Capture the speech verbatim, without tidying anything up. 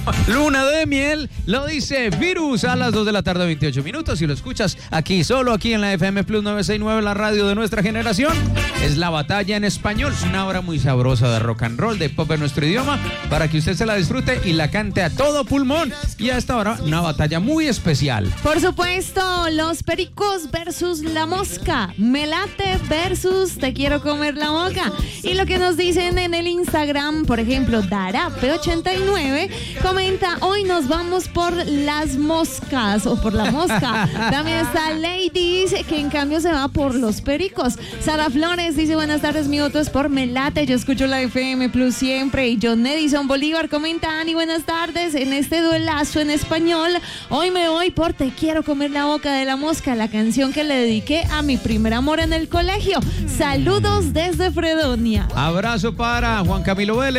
Luna de miel, lo dice Virus a las dos de la tarde, veintiocho minutos. Y lo escuchas aquí, solo aquí en la F M Plus novecientos sesenta y nueve, la radio de nuestra generación. Es La Batalla en español, una hora muy sabrosa de rock and roll, de pop en nuestro idioma, para que usted se la disfrute y la cante a todo pulmón. Y a esta hora, una batalla muy especial. Por supuesto, los Pericos versus La Mosca. Me late versus Te quiero comer la boca. Y lo que nos dicen en el Instagram, por ejemplo, Darape ochenta y nueve comenta: hoy nos vamos por las moscas o por la mosca. También está Ladies, que en cambio se va por los Pericos. Sara Flores dice: buenas tardes, mi voto es por Me Late, yo escucho la F M Plus siempre. Y John Edison Bolívar comenta: Ani, buenas tardes, en este duelazo en español, hoy me voy por Te quiero comer la boca de La Mosca, la canción que le dediqué a mi primer amor en el colegio. Saludos desde Fredonia. Abrazo para Juan Camilo Vélez.